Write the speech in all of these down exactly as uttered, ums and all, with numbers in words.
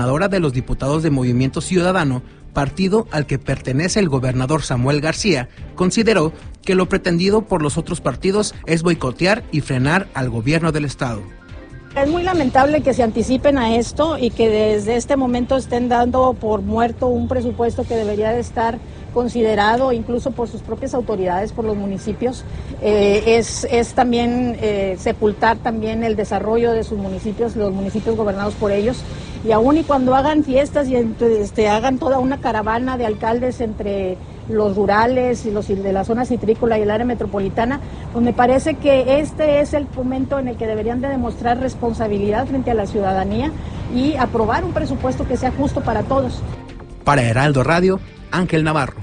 coordinadora de los diputados de Movimiento Ciudadano, partido al que pertenece el gobernador Samuel García, consideró que lo pretendido por los otros partidos es boicotear y frenar al gobierno del estado. Es muy lamentable que se anticipen a esto y que desde este momento estén dando por muerto un presupuesto que debería de estar considerado incluso por sus propias autoridades, por los municipios. Eh, es, es también eh, sepultar también el desarrollo de sus municipios, los municipios gobernados por ellos. Y aún y cuando hagan fiestas y este, hagan toda una caravana de alcaldes entre los rurales y los de la zona citrícola y el área metropolitana, pues me parece que este es el momento en el que deberían de demostrar responsabilidad frente a la ciudadanía y aprobar un presupuesto que sea justo para todos. Para Heraldo Radio, Ángel Navarro.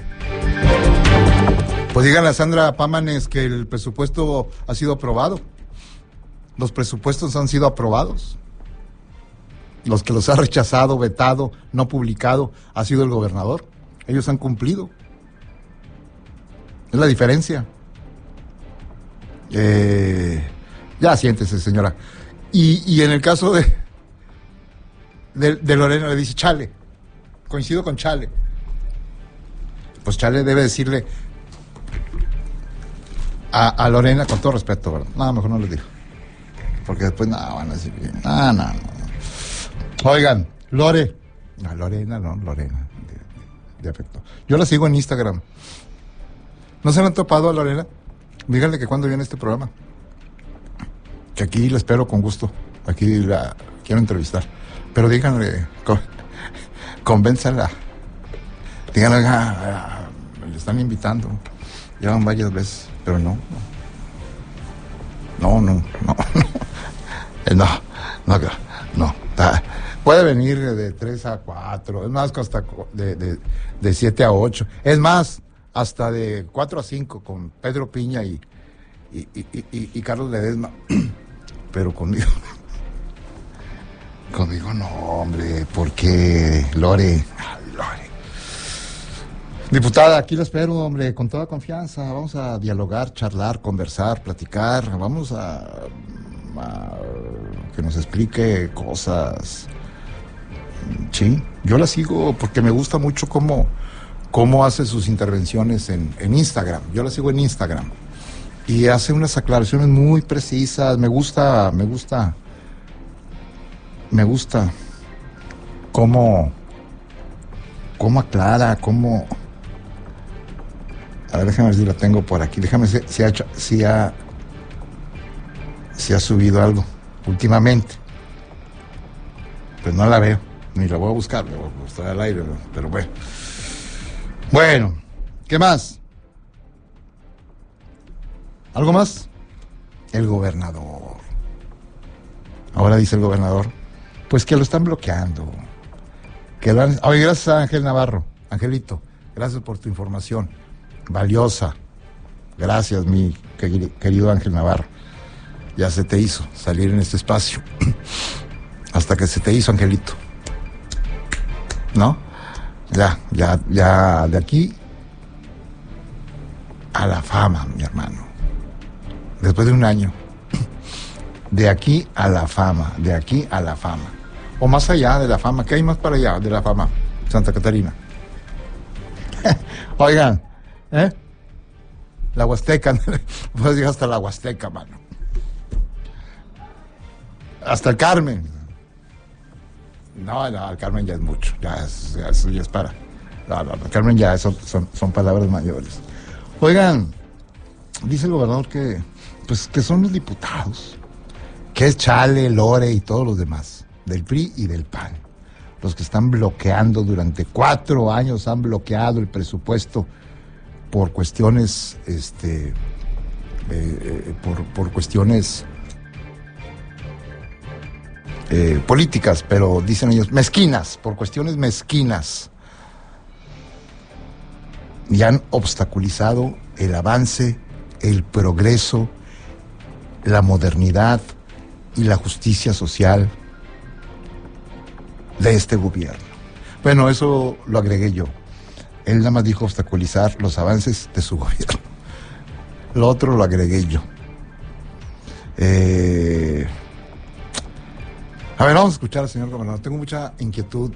Pues díganle a Sandra Pámanes que el presupuesto ha sido aprobado. Los presupuestos han sido aprobados. Los que los ha rechazado, vetado, no publicado, ha sido el gobernador. Ellos han cumplido. Es la diferencia. Eh, ya siéntese, señora. Y, y en el caso de, de, de Lorena le dice, chale. Coincido con Chale. Pues Chale debe decirle a, a Lorena, con todo respeto, ¿verdad? No, mejor no les digo. Porque después, no, van a decir, no, no, no. Oigan, Lore. No, Lorena, no, Lorena. De, de afecto. Yo la sigo en Instagram. ¿No se le han topado a Lorena? Díganle que cuando viene este programa. Que aquí la espero con gusto. Aquí la quiero entrevistar. Pero díganle, con, convénzala. Díganle, ah, ah, le están invitando. Llevan varias veces, pero no. No, no, no. No, no, no. no está, puede venir de tres a cuatro. Es más, hasta de, de, de siete a ocho. Es más, hasta de cuatro a cinco con Pedro Piña y, y, y, y, y Carlos Ledesma. Pero conmigo... Conmigo no, hombre. ¿Por qué, Lore? Ay, Lore. Diputada, aquí la espero, hombre, con toda confianza. Vamos a dialogar, charlar, conversar, platicar. Vamos a, a que nos explique cosas. Sí, yo la sigo porque me gusta mucho cómo, cómo hace sus intervenciones en, en Instagram. Yo la sigo en Instagram. Y hace unas aclaraciones muy precisas. Me gusta, me gusta... Me gusta cómo, cómo aclara, cómo... A ver, déjame ver si la tengo por aquí. Déjame ver si ha, si ha, si ha subido algo últimamente. Pues no la veo, ni la voy a buscar, estoy al aire, pero bueno. Bueno, ¿qué más? ¿Algo más? El gobernador. Ahora dice el gobernador, pues que lo están bloqueando. Que lo han... Oye, gracias a Ángel Navarro. Angelito, gracias por tu información. Valiosa. Gracias, mi querido Ángel Navarro. Ya se te hizo salir en este espacio. Hasta que se te hizo, Angelito. ¿No? Ya, ya, ya, de aquí a la fama, mi hermano. Después de un año. De aquí a la fama, de aquí a la fama. O más allá de la fama. ¿Qué hay más para allá de la fama, Santa Catarina? Oigan, ¿eh? La Huasteca, pues llegar hasta la Huasteca, mano. Hasta el Carmen. No, no, el Carmen ya es mucho. Ya es, ya, eso ya es para. No, no, el Carmen ya son, son, son palabras mayores. Oigan, dice el gobernador que, pues, que son los diputados. Que es Chale, Lore y todos los demás, del P R I y del P A N, los que están bloqueando durante cuatro años, han bloqueado el presupuesto por cuestiones, este, eh, eh, por, por cuestiones eh, políticas, pero dicen ellos, mezquinas, por cuestiones mezquinas, y han obstaculizado el avance, el progreso, la modernidad y la justicia social de este gobierno. Bueno, eso lo agregué yo. Él nada más dijo obstaculizar los avances de su gobierno. Lo otro lo agregué yo. Eh... A ver, vamos a escuchar al señor gobernador. Tengo mucha inquietud